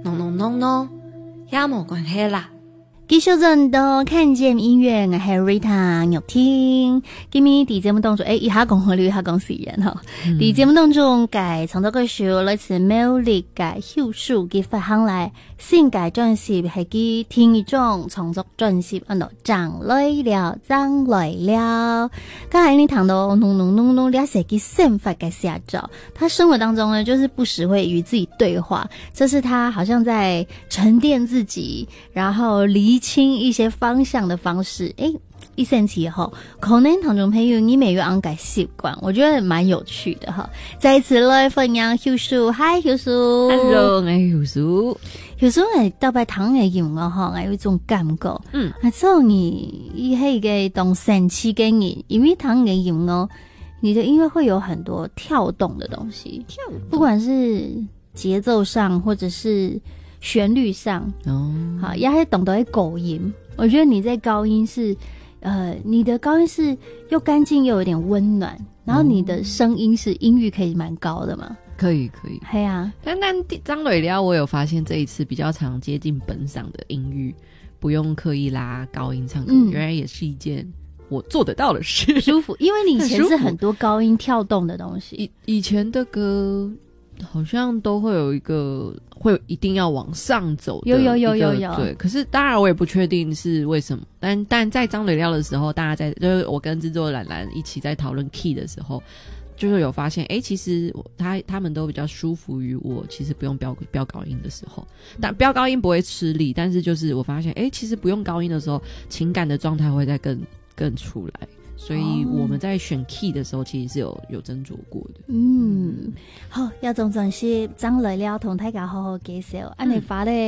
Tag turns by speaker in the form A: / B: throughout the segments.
A: 喏喏喏喏，也没关系啦。
B: 继续人都看见音乐，我係 Rita 玉聽。今日喺節目當中，以下講好了，以下講時間哈。喺節目當中，介創作歌曲來自 Melody 嘅秀樹嘅發行來新嘅專輯係佢聽一種創作專輯，長來了，長來了。剛才你談到喏喏喏喏，了解佢生發嘅寫照，他生活當中呢，就是不時會與自己對話，這是他好像在沉澱自己，然後釐清一些方向的方式。一星期後，可能聽眾朋友你沒有安改習慣，我覺得蠻有趣的哈。再一次來分享秀樹，嗨秀樹
C: ，Hello， 我係秀樹。
B: 秀樹係特別聽嘅音樂哈，有一種感覺，所以你係個當神奇嘅人，因為聽嘅音樂，你的音樂會有很多跳動的東西，不管是節奏上或者是旋律上，好，也係懂得高音。我覺得你在高音是，你的高音是又乾淨又有點溫暖，然後你的聲音是音域可以蠻高的嘛。
C: 可以，
B: 係啊。
C: 但張磊了，我有發現這一次比較常接近本嗓的音域，不用刻意拉高音唱歌，原來也是一件我做得到的事，
B: 舒服。因為你以前是很多高音跳動的東西，
C: 以前的歌好像都會有一個會一定要往上走的，有，對。可是當然我也不確定是為什麼，但在張磊了的時候，大家就是我跟製作蘭蘭一起在討論 key 的時候，就是有發現，其實他們都比較舒服於我，其實不用飆高音的時候，但飆高音不會吃力，但是就是我發現，其實不用高音的時候，情感的狀態會再更出來。所以我們在選 key 的時候，其實是有斟酌過的。
B: 好，要總是張磊了同大家好好介紹。你花了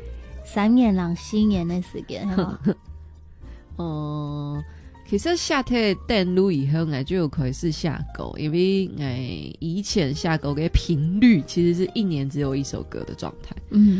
B: 3年lang4年的時間，係嘛？
C: 其實下帖登錄以後，我就開始下歌，因為我以前下歌嘅頻率其實是1年只有1首歌的狀態。